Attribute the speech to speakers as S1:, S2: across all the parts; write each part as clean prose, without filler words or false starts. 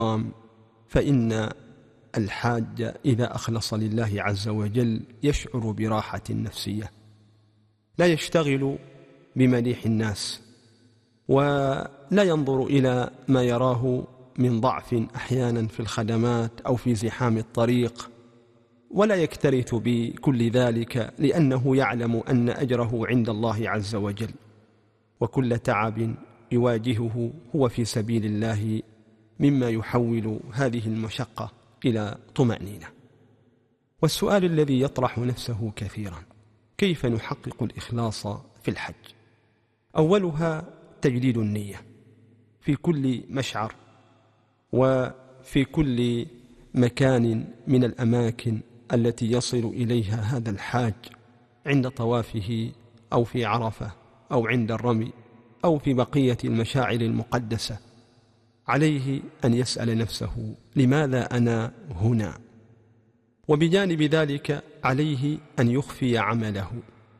S1: فإن الحاج إذا أخلص لله عز وجل يشعر براحة نفسية، لا يشتغل بمديح الناس، ولا ينظر إلى ما يراه من ضعف أحيانا في الخدمات أو في زحام الطريق، ولا يكترث بكل ذلك، لأنه يعلم أن أجره عند الله عز وجل، وكل تعب يواجهه هو في سبيل الله، مما يحول هذه المشقة إلى طمأنينة. والسؤال الذي يطرح نفسه كثيرا: كيف نحقق الإخلاص في الحج؟ أولها تجديد النية في كل مشعر وفي كل مكان من الأماكن التي يصل إليها هذا الحاج، عند طوافه أو في عرفة أو عند الرمي أو في بقية المشاعر المقدسة. عليه أن يسأل نفسه: لماذا أنا هنا؟ وبجانب ذلك عليه أن يخفي عمله،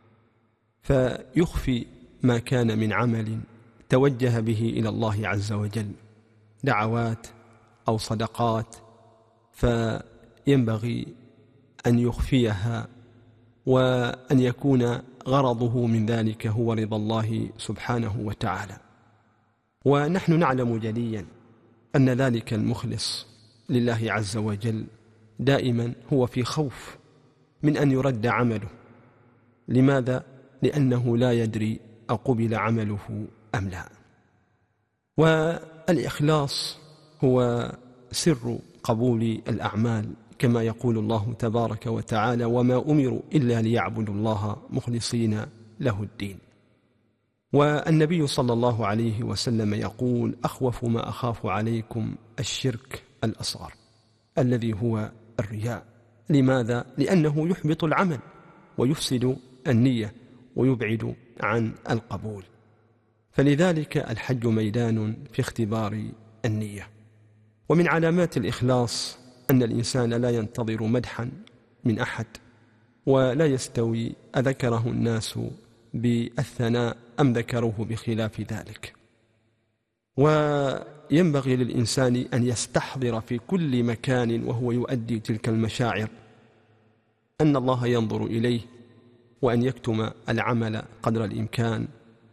S1: فيخفي ما كان من عمل توجه به إلى الله عز وجل، دعوات أو صدقات، فينبغي أن يخفيها، وأن يكون غرضه من ذلك هو رضا الله سبحانه وتعالى. ونحن نعلم جليا أن ذلك المخلص لله عز وجل دائما هو في خوف من أن يرد عمله. لماذا؟ لأنه لا يدري أقبل عمله أم لا. والإخلاص هو سر قبول الأعمال، كما يقول الله تبارك وتعالى: وما أمروا إلا ليعبدوا الله مخلصين له الدين. والنبي صلى الله عليه وسلم يقول: أخوف ما أخاف عليكم الشرك الأصغر، الذي هو الرياء. لماذا؟ لأنه يحبط العمل ويفسد النية ويبعد عن القبول. فلذلك الحج ميدان في اختبار النية. ومن علامات الإخلاص أن الإنسان لا ينتظر مدحا من أحد، ولا يستوي أذكره الناس بالثناء أم ذكروه بخلاف ذلك. وينبغي للإنسان أن يستحضر في كل مكان وهو يؤدي تلك المشاعر أن الله ينظر إليه، وأن يكتم العمل قدر الإمكان،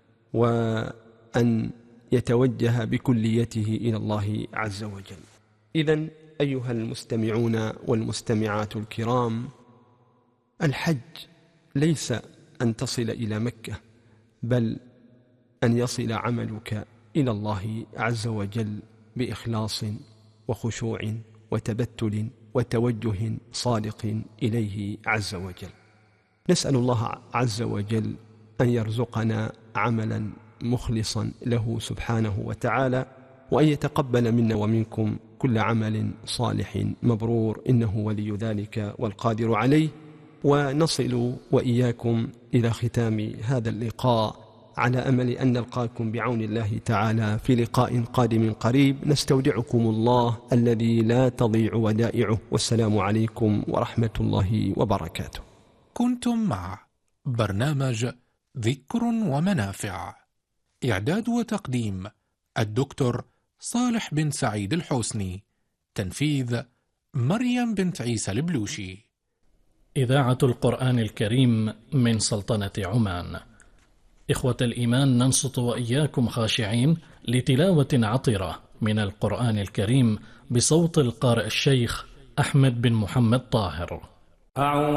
S1: وأن يتوجه بكليته إلى الله عز وجل. إذن أيها المستمعون والمستمعات الكرام، الحج ليس أن تصل إلى مكة، بل أن يصل عملك إلى الله عز وجل بإخلاص وخشوع وتبتل وتوجه صادق إليه عز وجل. نسأل الله عز وجل أن يرزقنا عملا مخلصا له سبحانه وتعالى، وأن يتقبل منا ومنكم كل عمل صالح مبرور، إنه ولي ذلك والقادر عليه. ونصل وإياكم إلى ختام هذا اللقاء، على أمل أن نلقاكم بعون الله تعالى في لقاء قادم قريب. نستودعكم الله الذي لا تضيع ودائعه، والسلام عليكم ورحمة الله وبركاته.
S2: كنتم مع برنامج ذكر ومنافع، إعداد وتقديم الدكتور صالح بن سعيد الحسني، تنفيذ مريم بنت عيسى البلوشي.
S3: إذاعة القرآن الكريم من سلطنة عمان. إخوة الإيمان، ننصت وإياكم خاشعين لتلاوة عطرة من القرآن الكريم بصوت القارئ الشيخ أحمد بن محمد طاهر.